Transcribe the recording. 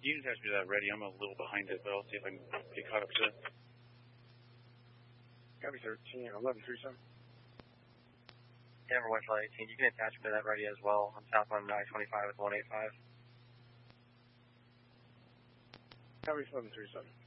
You can attach me to that ready. I'm a little behind it, but I'll see if I can get caught up to it. Copy 13, 1137. Denver White Flight 18, you can attach me to that ready as well. I'm south on I-25 with 185. Copy 1137.